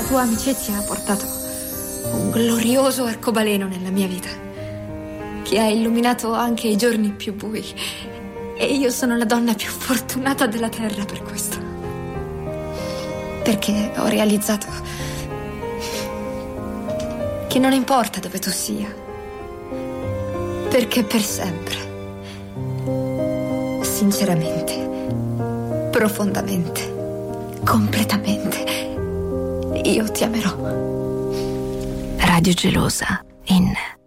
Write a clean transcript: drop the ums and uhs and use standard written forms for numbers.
tua amicizia ha portato un glorioso arcobaleno nella mia vita, che ha illuminato anche i giorni più bui. E io sono la donna più fortunata della terra per questo. Perché ho realizzato che non importa dove tu sia, perché per sempre, sinceramente, profondamente, completamente, io ti amerò. Radio Gelosa in